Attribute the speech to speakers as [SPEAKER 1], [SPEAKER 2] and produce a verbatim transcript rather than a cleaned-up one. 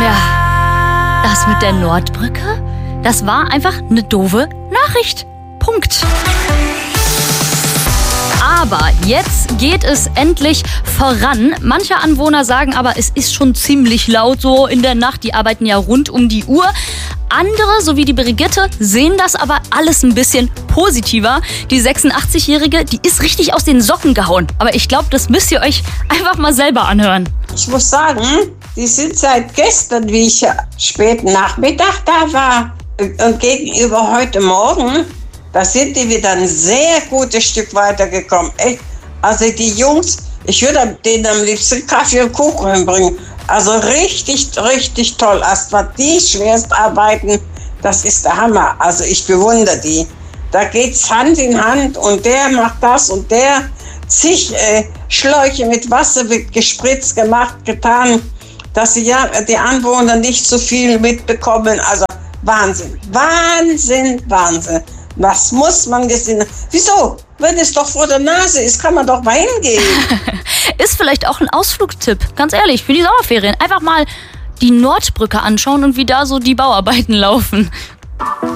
[SPEAKER 1] Ja, das mit der Nordbrücke, das war einfach eine doofe Nachricht. Punkt. Aber jetzt geht es endlich voran. Manche Anwohner sagen aber, es ist schon ziemlich laut so in der Nacht. Die arbeiten ja rund um die Uhr. Andere, so wie die Brigitte, sehen das aber alles ein bisschen positiver. Die sechsundachtzigjährige, die ist richtig aus den Socken gehauen. Aber ich glaube, das müsst ihr euch einfach mal selber anhören.
[SPEAKER 2] Ich muss sagen, die sind seit gestern, wie ich späten Nachmittag da war, und gegenüber heute Morgen, da sind die wieder ein sehr gutes Stück weitergekommen. Echt. Also die Jungs, ich würde denen am liebsten Kaffee und Kuchen hinbringen. Also richtig, richtig toll. Erst was die schwerst arbeiten, das ist der Hammer. Also ich bewundere die. Da geht's Hand in Hand und der macht das und der zig äh, Schläuche mit Wasser wird gespritzt, gemacht, getan, dass sie ja die Anwohner nicht so viel mitbekommen. Also Wahnsinn, Wahnsinn, Wahnsinn. Was muss man gesehen? Wieso? Wenn es doch vor der Nase ist, kann man doch mal hingehen.
[SPEAKER 1] Ist vielleicht auch ein Ausflugstipp, ganz ehrlich, für die Sommerferien. Einfach mal die Nordbrücke anschauen und wie da so die Bauarbeiten laufen.